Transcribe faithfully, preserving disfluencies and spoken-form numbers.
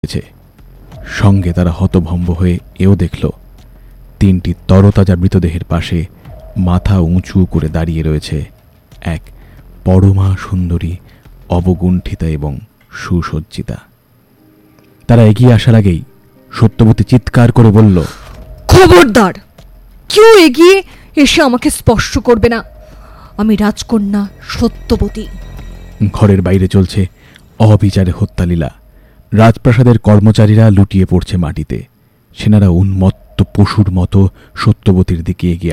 সঙ্গে তারা হতভম্ব হয়ে এও দেখল তিনটি তরতাজা মৃতদেহের পাশে মাথা উঁচু করে দাঁড়িয়ে রয়েছে এক পরমা সুন্দরী, অবগুণ্ঠিতা এবং সুসজ্জিতা। তারা এগিয়ে আসার আগেই সত্যবতী চিৎকার করে বলল, খবরদার, কেউ এগিয়ে এসে আমাকে স্পর্শ করবে না, আমি রাজকন্যা সত্যবতী। ঘরের বাইরে চলছে অবিচারে হত্যালীলা। রাজপ্রাসাদের কর্মচারীরা লুটিয়ে পড়ছে মাটিতে। সেনারা উন্মত্ত পশুর মতো সত্যবতীর দিকে এগিয়ে